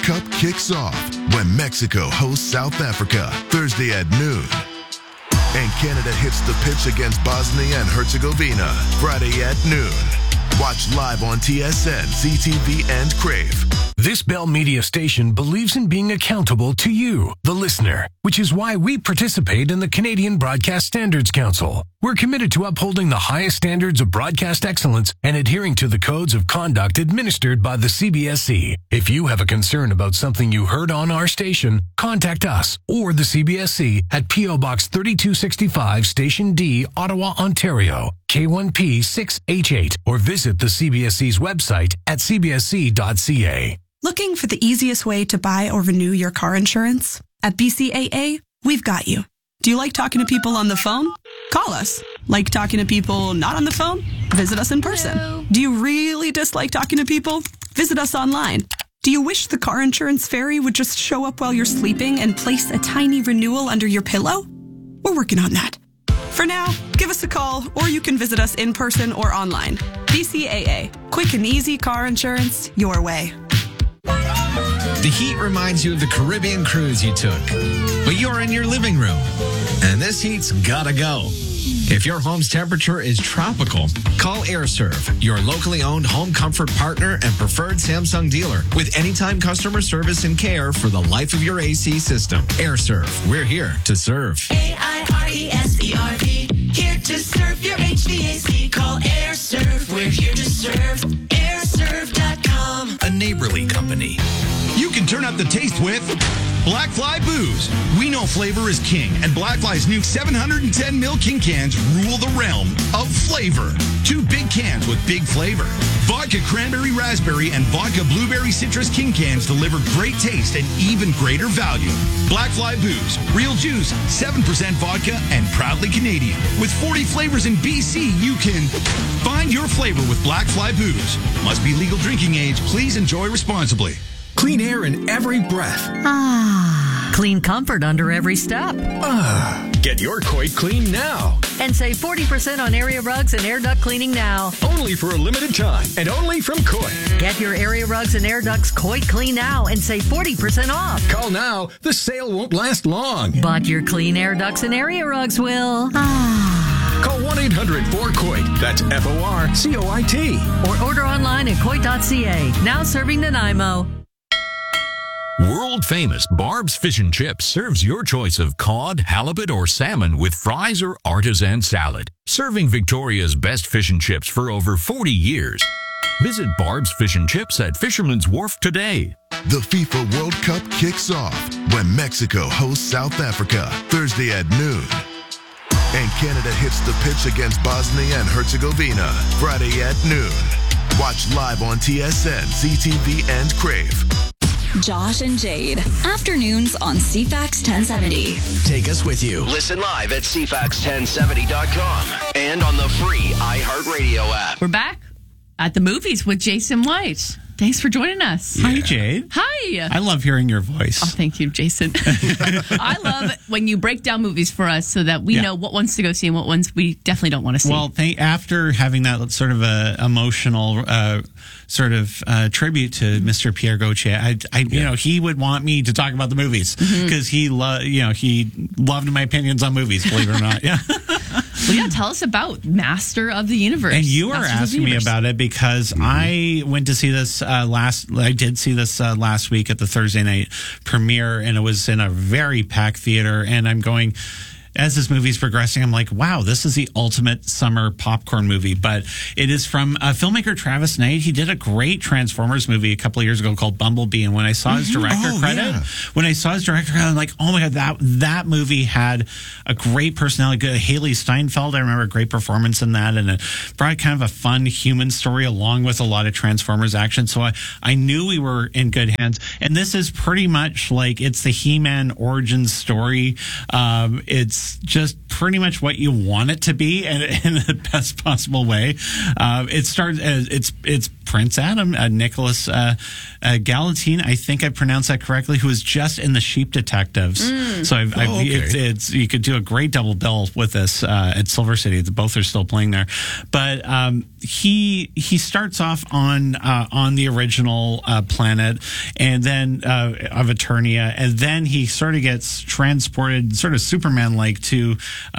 Cup kicks off when Mexico hosts South Africa Thursday at noon. And Canada hits the pitch against Bosnia and Herzegovina Friday at noon. Watch live on TSN, CTV, and Crave. This Bell Media station believes in being accountable to you, the listener, which is why we participate in the Canadian Broadcast Standards Council. We're committed to upholding the highest standards of broadcast excellence and adhering to the codes of conduct administered by the CBSC. If you have a concern about something you heard on our station, contact us or the CBSC at P.O. Box 3265, Station D, Ottawa, Ontario, K1P 6H8, or visit the CBSC's website at cbsc.ca. Looking for the easiest way to buy or renew your car insurance? At BCAA, we've got you. Do you like talking to people on the phone? Call us. Like talking to people not on the phone? Visit us in person. Hello. Do you really dislike talking to people? Visit us online. Do you wish the car insurance fairy would just show up while you're sleeping and place a tiny renewal under your pillow? We're working on that. For now, give us a call, or you can visit us in person or online. BCAA. Quick and easy car insurance your way. The heat reminds you of the Caribbean cruise you took, but you're in your living room, and this heat's gotta go. If your home's temperature is tropical, call AirServe, your locally owned home comfort partner and preferred Samsung dealer with anytime customer service and care for the life of your AC system. AirServe, we're here to serve. AIRESERV, here to serve your HVAC. Call AirServe, we're here to serve. AirServe.com. A neighborly company. You can turn up the taste with Black Fly Booze. We know flavor is king, and Black Fly's new 710 ml King cans rule the realm of flavor. 2 big cans with big flavor. Vodka Cranberry Raspberry and Vodka Blueberry Citrus King cans deliver great taste and even greater value. Black Fly Booze, real juice, 7% vodka, and proudly Canadian. With 40 flavors in BC, you can find your flavor with Black Fly Booze. Must be legal drinking age. Please enjoy responsibly. Clean air in every breath. Clean comfort under every step. Get your Coit clean now. And save 40% on area rugs and air duct cleaning now. Only for a limited time and only from Coit. Get your area rugs and air ducts Coit clean now and save 40% off. Call now. The sale won't last long. But your clean air ducts and area rugs will. Call 1-800-4COIT. That's FORCOIT. Or order online at coit.ca. Now serving Nanaimo. World famous Barb's Fish and Chips serves your choice of cod, halibut, or salmon with fries or artisan salad. Serving Victoria's best fish and chips for over 40 years. Visit Barb's Fish and Chips at Fisherman's Wharf today. The FIFA World Cup kicks off when Mexico hosts South Africa Thursday at noon. And Canada hits the pitch against Bosnia and Herzegovina Friday at noon. Watch live on TSN, CTV, and Crave. Josh and Jade. Afternoons on CFAX 1070. Take us with you. Listen live at CFAX1070.com and on the free iHeartRadio app. We're back at the movies with Jason White. Thanks for joining us. Yeah. Hi, Jade. Hi. I love hearing your voice. Oh, thank you, Jason. I love when you break down movies for us so that we know what ones to go see and what ones we definitely don't want to see. Well, after having that sort of emotional tribute to Mr. Pierre Gauthier, you know, he would want me to talk about the movies because he loved my opinions on movies, believe it or not. Yeah. Well, yeah, tell us about Master of the Universe. And you were asking me about it because I went to see this last week at the Thursday night premiere, and it was in a very packed theater. And I'm going, as this movie's progressing, I'm like, wow, this is the ultimate summer popcorn movie. But it is from filmmaker Travis Knight. He did a great Transformers movie a couple of years ago called Bumblebee. And when I saw his director credit, I'm like, oh my God, that movie had a great personality. Good Haley Steinfeld, I remember a great performance in that. And it brought kind of a fun human story along with a lot of Transformers action. So I knew we were in good hands. And this is pretty much like, it's the He-Man origin story. It's just pretty much what you want it to be, and in the best possible way. It starts. It's Prince Adam, Nicholas Galatine. I think I pronounced that correctly. Who was just in the Sheep Detectives. So it's you could do a great double bill with this at Silver City. Both are still playing there, but he starts off on the original planet, and then of Eternia, and then he sort of gets transported, sort of Superman-like, to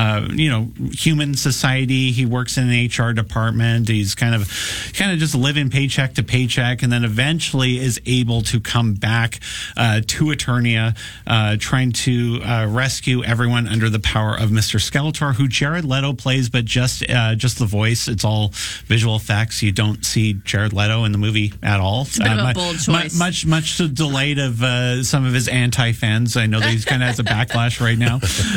human society. He works in an HR department. He's kind of just living paycheck to paycheck, and then eventually is able to come back to Eternia, trying to rescue everyone under the power of Mr. Skeletor, who Jared Leto plays, but just the voice. It's all visual effects. You don't see Jared Leto in the movie at all. It's a bit of a bold choice. Much to the delight of some of his anti-fans. I know that he's kind of has a backlash right now.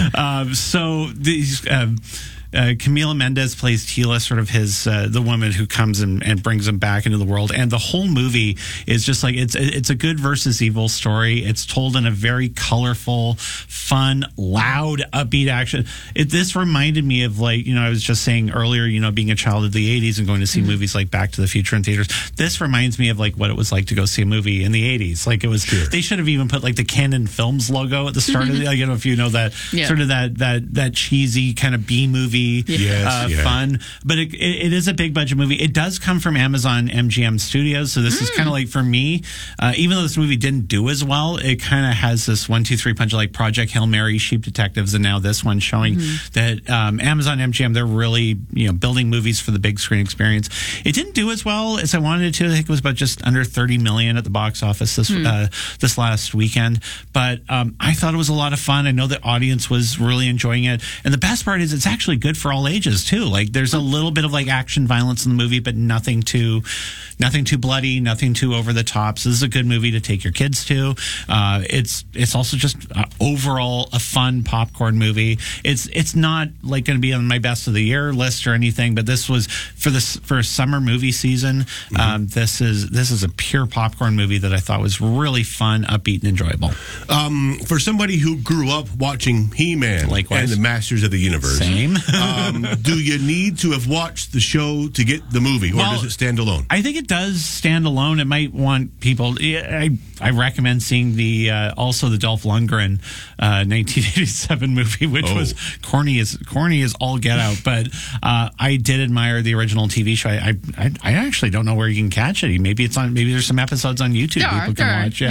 So these. Camila Mendes plays Tila, sort of his the woman who comes and brings him back into the world. And the whole movie is just like it's a good versus evil story. It's told in a very colorful, fun, loud, upbeat action. This reminded me of, like, I was just saying earlier, being a child of the 80s and going to see movies like Back to the Future in theaters. This reminds me of like what it was like to go see a movie in the 80s. Like, it was, they should have even put like the Canon Films logo at the start of the, if you know that, sort of that cheesy kind of B movie. Fun, but it is a big budget movie. It does come from Amazon MGM Studios, so this is kind of like, for me, even though this movie didn't do as well, it kind of has this 1-2-3 punch, like Project Hail Mary, Sheep Detectives, and now this one showing that Amazon MGM, they're really building movies for the big screen experience. It didn't do as well as I wanted it to. I think it was about just under 30 million at the box office this last weekend, but I thought it was a lot of fun. I know the audience was really enjoying it, and the best part is it's actually good for all ages too. Like, there's a little bit of like action violence in the movie, but nothing too bloody, nothing too over the top. So this is a good movie to take your kids to. It's also just overall a fun popcorn movie. It's not like going to be on my best of the year list or anything, but this was for a summer movie season. This is a pure popcorn movie that I thought was really fun, upbeat, and enjoyable. For somebody who grew up watching He-Man and the Masters of the Universe, same. Do you need to have watched the show to get the movie, or does it stand alone? I think it does stand alone. It might want people. I recommend seeing also the Dolph Lundgren 1987 movie, which was corny as all get out. But I did admire the original TV show. I actually don't know where you can catch it. Maybe there's some episodes on YouTube people can watch.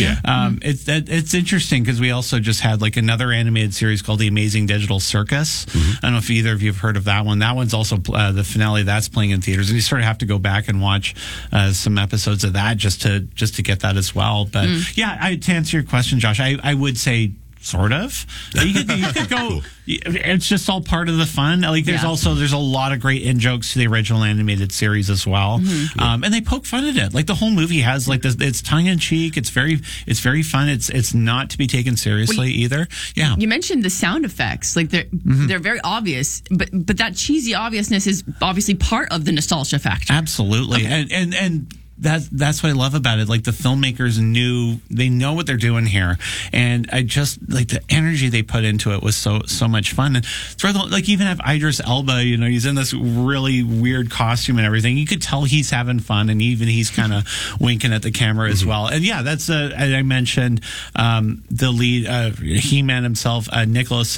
It's interesting because we also just had like another animated series called The Amazing Digital Circus. I don't know if either of you have heard of that one. That one's also the finale that's playing in theaters, and you sort of have to go back and watch some episodes of that just to get that as well. But to answer your question, Josh, I would say sort of. You could go. Cool. It's just all part of the fun. Like, there's a lot of great in jokes to the original animated series as well, and they poke fun at it. Like, the whole movie has like this. It's tongue in cheek. It's very fun. It's not to be taken seriously either. Yeah. You mentioned the sound effects. Like, they're very obvious, but that cheesy obviousness is obviously part of the nostalgia factor. Absolutely, and that's what I love about it. Like, the filmmakers they know what they're doing here, and I just like the energy they put into it was so much fun. And even have Idris Elba, he's in this really weird costume and everything. You could tell he's having fun, and even he's kind of winking at the camera as well. And that's I mentioned the lead He-Man himself, Nicholas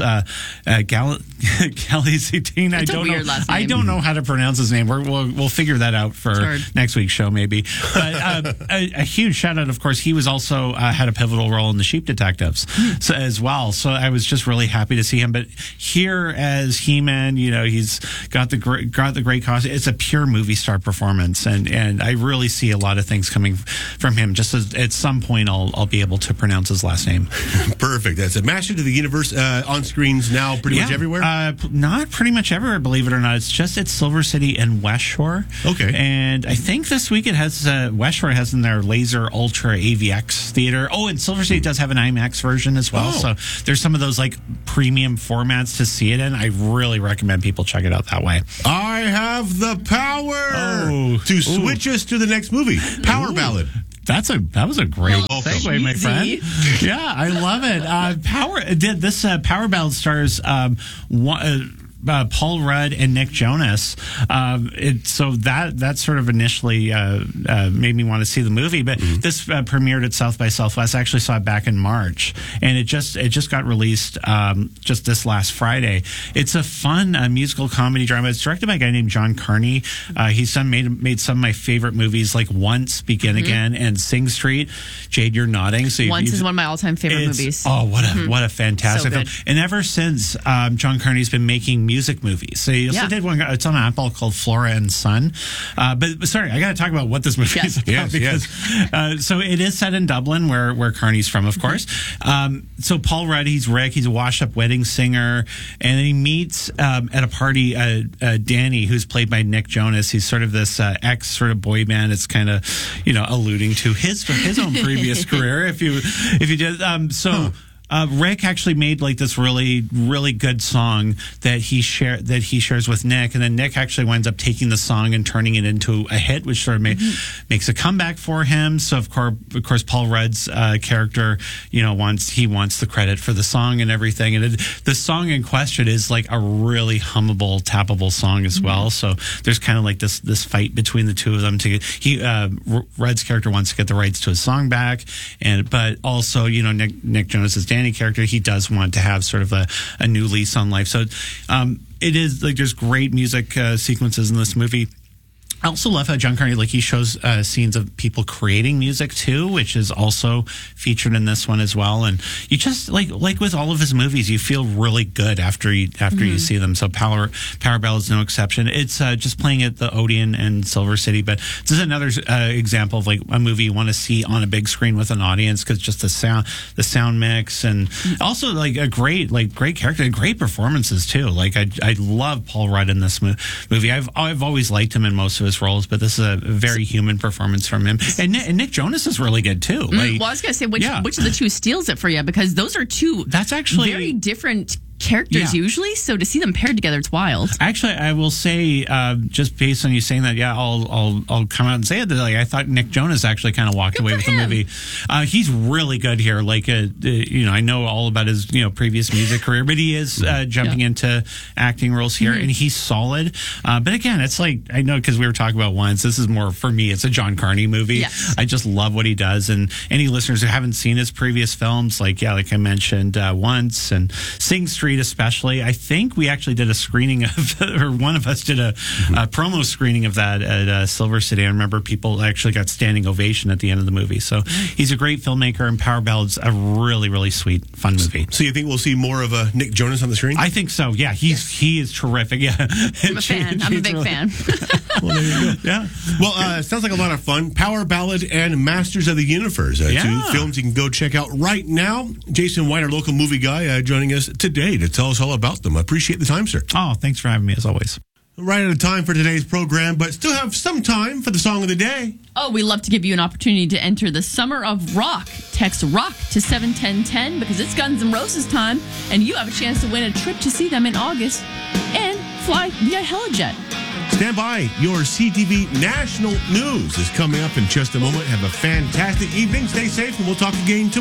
Galatine. I don't know how to pronounce his name. We'll figure that out for next week's show, maybe. But a huge shout out, of course. He was also had a pivotal role in the Sheep Detectives as well. So I was just really happy to see him. But here as He-Man, he's got the great costume. It's a pure movie star performance, and I really see a lot of things coming from him. Just at some point, I'll be able to pronounce his last name. Perfect. That's a Master to the Universe on screens now, pretty much everywhere. Not pretty much everywhere, believe it or not. It's just at Silver City and West Shore. Okay. And I think this week it has. West Shore has in their Laser Ultra AVX theater. Oh, and Silver City does have an IMAX version as well. So there's some of those like premium formats to see it in. I really recommend people check it out that way. I have the power to switch us to the next movie. Power Ballad. That was a great segue, my friend. Yeah, I love it. Power Ballad stars Paul Rudd and Nick Jonas. So that sort of initially made me want to see the movie. But this premiered at South by Southwest. I actually saw it back in March, and it just got released just this last Friday. It's a fun musical comedy drama. It's directed by a guy named John Carney. He's made some of my favorite movies like Once, Begin Again, and Sing Street. Jade, you're nodding. So Once is one of my all-time favorite movies. Oh, what a fantastic film! And ever since John Carney's been making music movies. So he also did one. It's on Apple called Flora and Son. But sorry, I got to talk about what this movie is about because so it is set in Dublin, where Carney's from, of course. So Paul Rudd, he's Rick. He's a washed-up wedding singer, and then he meets at a party Danny, who's played by Nick Jonas. He's sort of this ex sort of boy band. It's kind of alluding to his own previous career. If you did Rick actually made like this really, really good song that he shares with Nick, and then Nick actually winds up taking the song and turning it into a hit, which sort of makes a comeback for him. So of course, Paul Rudd's character, wants the credit for the song and everything. And the song in question is like a really hummable, tappable song as well. So there's kind of like this fight between the two of them. Rudd's character wants to get the rights to his song back, but also Nick Jonas's Danny character, he does want to have sort of a new lease on life. So it is like there's great music sequences in this movie. I also love how John Carney, he shows scenes of people creating music too, which is also featured in this one as well. And you just like with all of his movies, you feel really good after you see them. So Power Ballad is no exception. It's just playing at the Odeon and Silver City, but this is another example of like a movie you want to see on a big screen with an audience because just the sound mix, and also like a great character, great performances too. Like I love Paul Rudd in this movie. I've always liked him in most of his roles, but this is a very human performance from him. And Nick Jonas is really good too. Well, I was going to say which of the two steals it for you, because those are two very different characters usually, so to see them paired together, it's wild. Actually, I will say, just based on you saying that, I'll come out and say it. That I thought Nick Jonas actually kind of walked away with the movie. He's really good here. I know all about his previous music career, but he is jumping into acting roles here, and he's solid. But again, it's like I know because we were talking about Once. This is more for me. It's a John Carney movie. Yes. I just love what he does, and any listeners who haven't seen his previous films, like I mentioned, Once and Sing Street. Especially, I think we actually did a screening of, or one of us did a promo screening of that at Silver City. I remember people actually got standing ovation at the end of the movie. So he's a great filmmaker, and Power Ballad's a really, really sweet, fun movie. So you think we'll see more of Nick Jonas on the screen? I think so. Yeah, he is terrific. Yeah, I'm a fan. I'm a big fan. Well, there you go. Yeah. Well, it sounds like a lot of fun. Power Ballad and Masters of the Universe, two films you can go check out right now. Jason White, our local movie guy, joining us today to tell us all about them. I appreciate the time, sir. Oh, thanks for having me, as always. Right out of time for today's program, but still have some time for the song of the day. Oh, we love to give you an opportunity to enter the Summer of Rock. Text ROCK to 71010 because it's Guns N' Roses time, and you have a chance to win a trip to see them in August and fly via Helijet. Stand by. Your CTV National News is coming up in just a moment. Have a fantastic evening. Stay safe, and we'll talk again tomorrow.